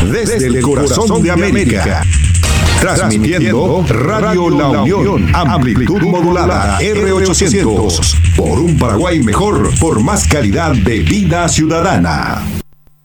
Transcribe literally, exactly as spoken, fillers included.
desde el corazón de América. Transmitiendo Radio La Unión, amplitud modulada R ochocientos. Por un Paraguay mejor, por más calidad de vida ciudadana.